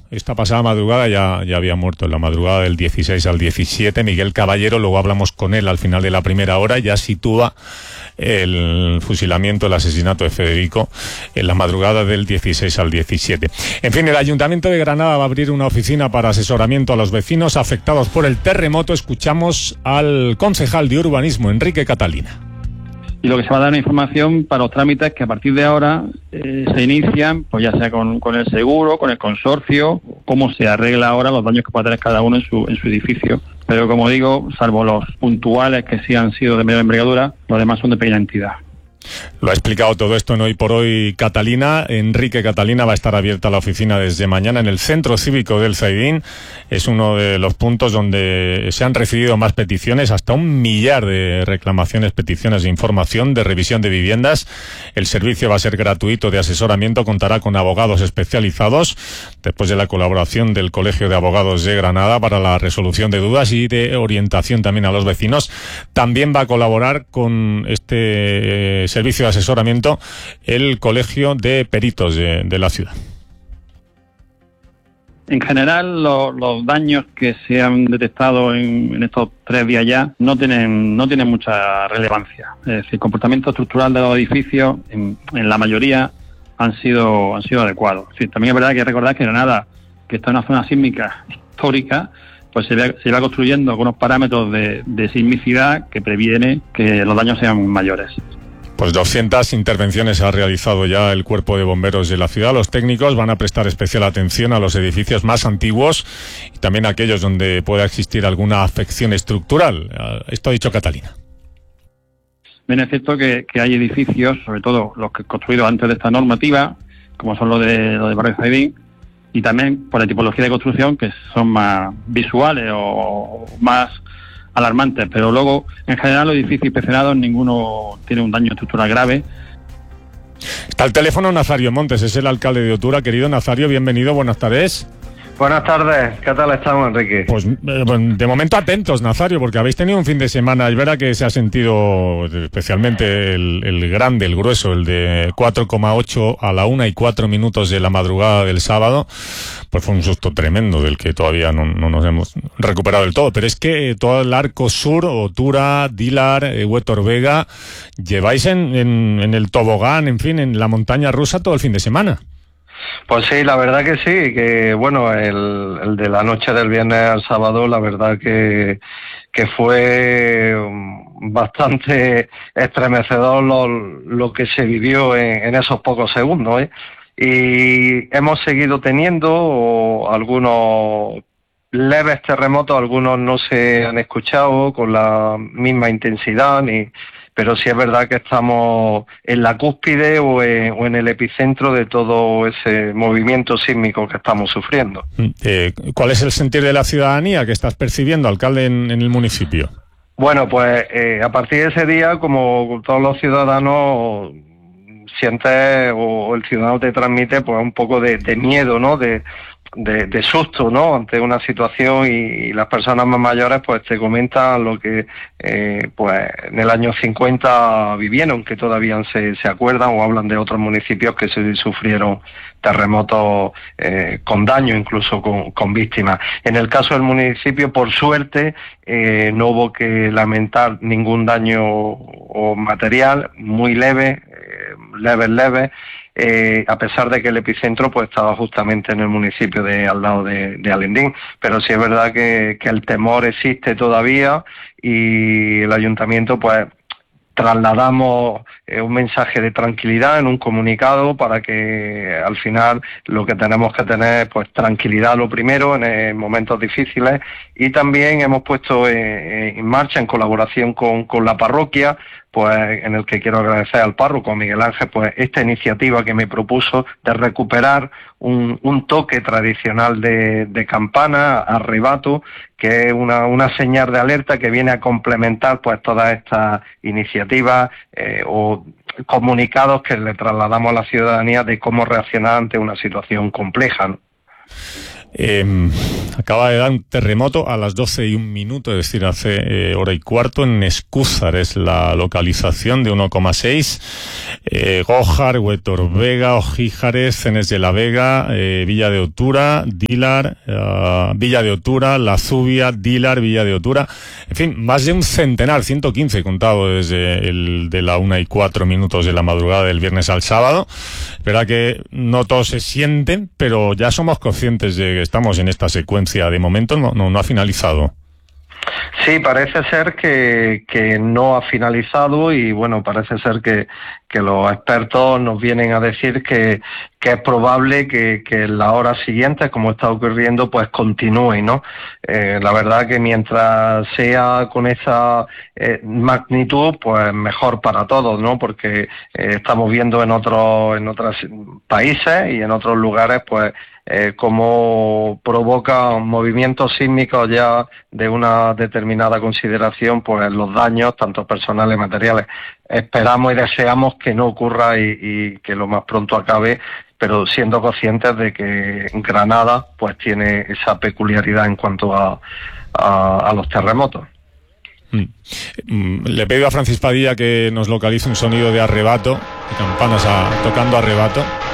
esta pasada madrugada, ya había muerto en la madrugada del 16 al 17. Miguel Caballero, luego hablamos con él al final de la primera hora, ya sitúa el fusilamiento, el asesinato de Federico en la madrugada del 16 al 17. En fin, el Ayuntamiento de Granada va a abrir una oficina para asesoramiento a los vecinos afectados por el terremoto. Escuchamos al concejal de urbanismo, Enrique Catalina. Y lo que se va a dar una información para los trámites que a partir de ahora se inician, pues ya sea con el seguro, con el consorcio, cómo se arregla ahora los daños que pueda tener cada uno en su edificio. Pero como digo, salvo los puntuales que sí han sido de media envergadura, los demás son de pequeña entidad. Lo ha explicado todo esto en Hoy por Hoy Catalina. Enrique Catalina. Va a estar abierta la oficina desde mañana en el Centro Cívico del Zaidín. Es uno de los puntos donde se han recibido más peticiones, hasta 1 millar de reclamaciones, peticiones de información, de revisión de viviendas. El servicio va a ser gratuito de asesoramiento, contará con abogados especializados, después de la colaboración del Colegio de Abogados de Granada para la resolución de dudas y de orientación también a los vecinos. También va a colaborar con este servicio de asesoramiento el Colegio de Peritos de la ciudad. En general, los daños que se han detectado en estos 3 días ya no tienen mucha relevancia. Es decir, el comportamiento estructural de los edificios, en la mayoría, han sido adecuados. Sí, también es verdad que hay que recordar que Granada, que está en una zona sísmica histórica, pues se va construyendo con unos parámetros de sismicidad que previene que los daños sean mayores. Pues 200 intervenciones ha realizado ya el Cuerpo de Bomberos de la ciudad. Los técnicos van a prestar especial atención a los edificios más antiguos y también a aquellos donde pueda existir alguna afección estructural. Esto ha dicho Catalina. Bien, es cierto que hay edificios, sobre todo los que construidos antes de esta normativa, como son los de Barrio Zaidín, y también por la tipología de construcción, que son más visuales o más alarmantes, pero luego, en general, los edificios inspeccionados, ninguno tiene un daño estructural grave. Está al teléfono Nazario Montes, es el alcalde de Otura. Querido Nazario, bienvenido, buenas tardes. Buenas tardes, ¿qué tal estamos, Enrique? Pues de momento atentos, Nazario, porque habéis tenido un fin de semana, es verdad que se ha sentido especialmente el grande, el grueso, el de 4,8 a la 1:04 de la madrugada del sábado. Pues fue un susto tremendo del que todavía no nos hemos recuperado del todo, pero es que todo el arco sur, Otura, Dilar, Huétor Vega, lleváis en el tobogán, en fin, en la montaña rusa todo el fin de semana. Pues sí, la verdad que sí, que bueno, el de la noche del viernes al sábado, la verdad que fue bastante estremecedor lo que se vivió en esos pocos segundos, ¿eh? Y hemos seguido teniendo algunos leves terremotos, algunos no se han escuchado con la misma intensidad, pero sí es verdad que estamos en la cúspide o en el epicentro de todo ese movimiento sísmico que estamos sufriendo. ¿Cuál es el sentir de la ciudadanía que estás percibiendo, alcalde, en el municipio? Bueno, pues a partir de ese día, como todos los ciudadanos, sientes o el ciudadano te transmite pues un poco de miedo, ¿no? De susto, ¿no? Ante una situación, y las personas más mayores pues te comentan lo que pues en el año 50 vivieron, que todavía se acuerdan o hablan de otros municipios que se sufrieron terremotos con daño, incluso con víctimas. En el caso del municipio, por suerte, no hubo que lamentar ningún daño o material, muy leve, leve. A pesar de que el epicentro pues estaba justamente en el municipio al lado de Alendín, pero sí es verdad que el temor existe todavía, y el ayuntamiento pues trasladamos un mensaje de tranquilidad en un comunicado para que al final lo que tenemos que tener pues tranquilidad lo primero en momentos difíciles, y también hemos puesto en marcha, en colaboración con la parroquia, pues en el que quiero agradecer al párroco Miguel Ángel pues esta iniciativa que me propuso de recuperar un toque tradicional de campana, arrebato, que es una señal de alerta que viene a complementar pues todas estas iniciativas o comunicados que le trasladamos a la ciudadanía de cómo reaccionar ante una situación compleja, ¿no? Acaba de dar un terremoto a las 12:01, es decir, hace hora y cuarto, en Escúzar, es la localización, de 1,6. Gójar, Huetor Vega, Ojíjares, Cenes de la Vega, Villa de Otura, Dilar, Villa de Otura, La Zubia, Dilar, Villa de Otura. En fin, más de un centenar, 115 contado desde de la 1:04 de la madrugada del viernes al sábado. Verdad que no todos se sienten, pero ya somos conscientes de que estamos en esta secuencia. De momento no ha finalizado. Sí, parece ser que no ha finalizado y bueno, parece ser que los expertos nos vienen a decir que es probable que en las horas siguientes, como está ocurriendo, pues continúe, ¿no? La verdad que mientras sea con esa magnitud, pues mejor para todos, ¿no? Porque estamos viendo en otros países y en otros lugares, pues cómo provoca movimientos sísmicos ya de una determinada consideración, pues los daños, tanto personales, materiales. Esperamos y deseamos que no ocurra y que lo más pronto acabe, pero siendo conscientes de que Granada pues tiene esa peculiaridad en cuanto a los terremotos. Le pido a Francis Padilla que nos localice un sonido de arrebato, de campanas tocando arrebato.